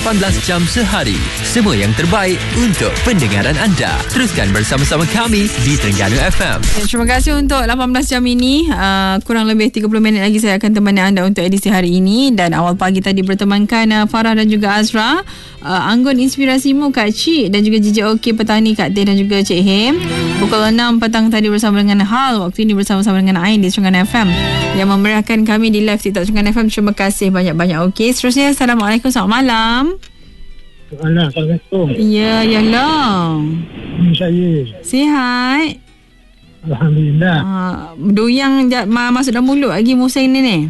18 jam sehari. Semua yang terbaik untuk pendengaran anda. Teruskan bersama-sama kami di Terengganu FM. Terima kasih untuk 18 jam ini. Kurang lebih 30 minit lagi saya akan temani anda untuk edisi hari ini. Dan awal pagi tadi bertemankan Farah dan juga Azra. Anggun Inspirasimu Kak Cik dan juga JJOK Petani Kak Teh dan juga Cik Him. Pukul 6 petang tadi bersama dengan Hal. Waktu ini bersama-sama dengan Ain di Terengganu FM yang memeriahkan kami di live TikTok Terengganu FM. Terima kasih banyak-banyak. Okey, seterusnya Assalamualaikum, selamat malam. Assalamualaikum. Ya, yalah. Saya. Sihat? Alhamdulillah. Doyang masuk dalam mulut lagi musim ni.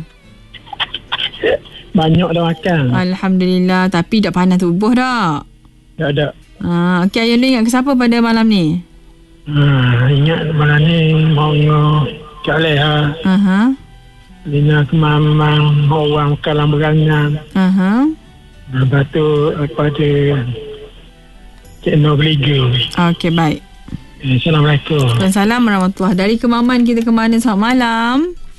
Banyak dah makan. Alhamdulillah. Tapi dah panas tubuh dah. Tak ada. Okey, Ayah ingat ke siapa pada malam ni? Ingat malam ni mau Kak Leha. Lina Kemamang, orang kalang berangan. Lepas tu pada Cik Nur Beliga. Okey, baik. Assalamualaikum. Waalaikumsalam warahmatullahi. Dari Kemaman kita ke mana? Selamat malam.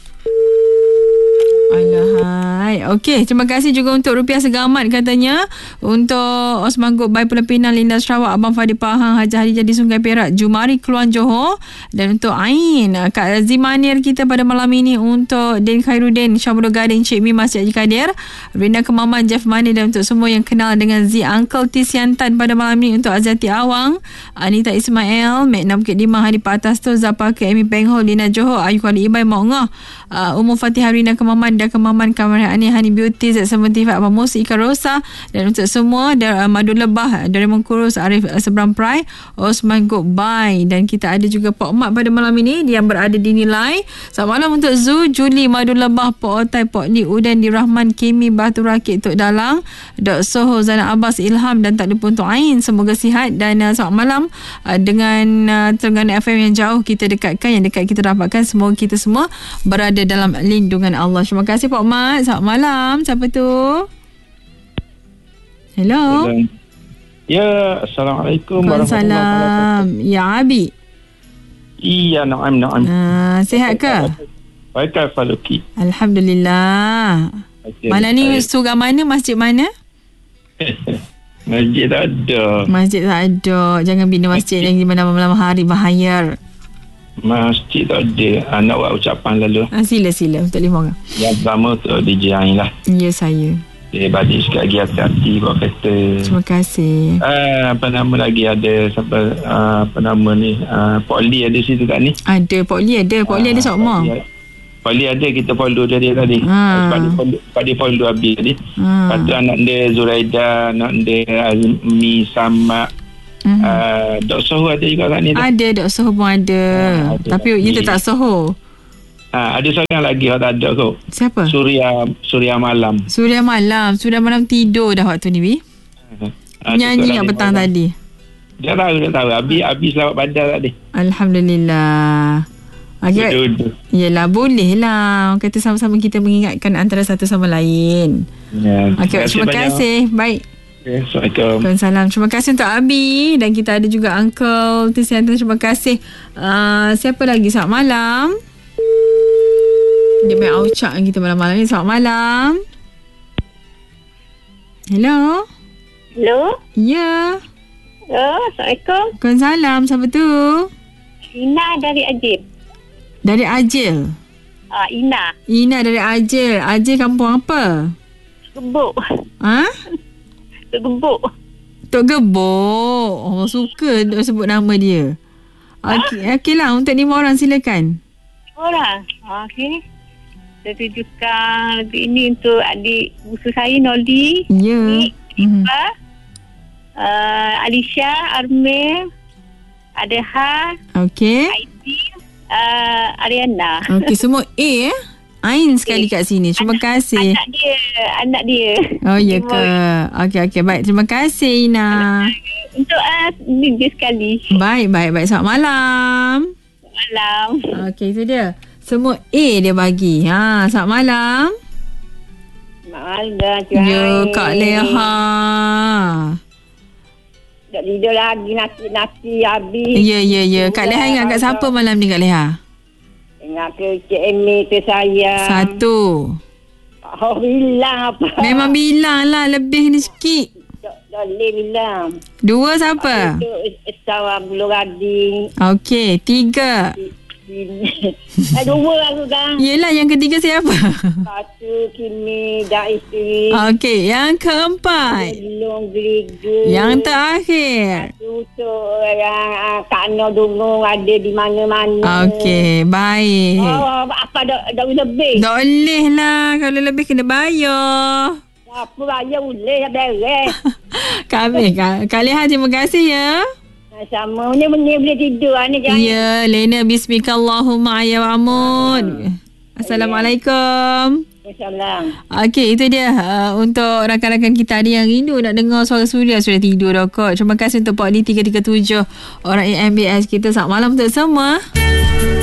Alahai. Okey, terima kasih juga untuk Rupiah Segamat katanya. Untuk Osman Group by Pulau Pinang, Linda Sarawak, Abang Fadi Pahang, Haji Hari Jadi Sungai Perak, Jumari Keluan Johor. Dan untuk Ain, Kak Zimanir kita pada malam ini. Untuk Din Khairuddin, Syamudul Gading, Cik Mi, Masjid Haji Kadir, Rinda Kemaman, Jeff Mani. Dan untuk semua yang kenal dengan Z Uncle T Siantan pada malam ini. Untuk Azati Awang, Anita Ismail, Mek Nam Bukit Dimah, Hadi Pak Atas tu, Zapa ke Amy Pengho, Lina Johor, Ayu Kuala Ibai, Mak Ngah, Umur Fatihah, Rinda Kemaman, dan Kemaman Kamar Ani, Hani Beauty, Z75, Abang Musi, Ika Rosa. Dan untuk semua Madu Lebah, Doraemon Kurus, Arif Seberang Prai, Osman Goodbye. Dan kita ada juga Pok Mat pada malam ini yang berada di Nilai. Selamat malam untuk Zu, Juli, Madu Lebah, Pok Otai, Pok Li, Udan, Di Rahman, Kimi, Batu Rakit, Tok Dalang, Dok Soho, Zana Abbas, Ilham. Dan tak lupa untuk Ain, semoga sihat. Dan selamat malam dengan Terengganu FM yang jauh kita dekatkan, yang dekat kita dapatkan. Semoga kita semua berada dalam lindungan Allah. Terima kasih Pak Mat. Selamat malam. Siapa tu? Hello. Ya, Assalamualaikum warahmatullahi wabarakatuh. Ya, Abi. Iya, na'am. Sihat ke? Baik, Faluki. Alhamdulillah. Malam ni surau mana? Masjid mana? Masjid tak ada. Masjid tak ada. Jangan bina masjid yang di mana malam hari bahaya. Masjid tak ada. Nak buat ucapan lalu. Sila untuk 5 orang. Yang pertama untuk DJ Ain lah. Ya, saya. Balik sekali lagi hati-hati buat kata. Terima kasih. Apa nama lagi ada siapa apa nama ni? Pok Lee ada situ tak ni? Ada Pok Lee ada. Pok Lee ada sokmo. Pok Lee ada, kita follow dia tadi. Sebab dia follow habis tadi. Lepas tu anak dia Zuraida, anak dia Azmi Sama. Dok Soho ada juga kat ni. Ada Dok Soho pun ada. Tapi kita tak Soho. Ada seorang lagi yang tak ada kot. Siapa? Surya Malam. Surya Malam tidur dah waktu ni, Bi. Nyanyi kat petang tadi. Dia tahu. Habis lawat badar tadi. Alhamdulillah. Yelah, boleh lah. Orang kata sama-sama kita mengingatkan antara satu sama lain. Ya, terima kasih. Baik. Assalamualaikum. Waalaikumsalam. Terima kasih untuk Abi. Dan kita ada juga Uncle Tisiantan. Terima kasih. Siapa lagi? Selamat malam. Dia main aucak kita malam-malam ni. Selamat malam. Hello. Ya. Assalamualaikum. Waalaikumsalam. Siapa tu? Ina dari Ajib. Dari Ajil? Ina dari Ajil. Ajil kampung apa? Gebuk. Tok Gebuk. Oh, suka sebut nama dia. Okey lah. Untuk 5 orang silakan. Orang. Okey. Saya tujukan ini untuk adik busu saya, Noli. Ya. Alisha, Armel, Adeha. Okey. Aidil, Ariana. Okey, semua A Ain sekali kat sini. Terima kasih. Anak dia. Oh, ya ke? Okey. Baik. Terima kasih, Ina. Untuk dia sekali. Baik. Selamat malam. Okey, itu dia. Semua A dia bagi. Selamat malam. Malam. Ya, Kak Leha. Tak tidur lagi, nasi habis. Ya. Kak Leha ingat kat siapa malam ni, Kak Leha? Ingat ke Cik Amy tu saya. 1. Bilang apa? Memang bilang lah. Lebih ni sikit. Boleh bilang. 2 siapa? Sawah Bulu Gading. Okey, 3. 2 aku kan. Yelah, yang ketiga siapa? Satu Kimi dan isteri. Okey, yang keempat. Belum gereja. Yang terakhir. Tutup yang Kak Noh Dungung ada di mana-mana. Okey, baik. Apa dah lebih? Tak boleh lah. Kalau lebih kena bayar. Apa bayar boleh, beres. Kalian terima kasih ya. Sama ni boleh tidur ni jangan. Ya, Lena bismikallahumma ya wa amud. Assalamualaikum. Assalamualaikum. Okey, itu dia untuk rakan-rakan kita ada yang rindu nak dengar suara Suria sudah tidur dah kot. Terima kasih untuk Pak D 337 orang AMBS kita. Selamat malam untuk semua.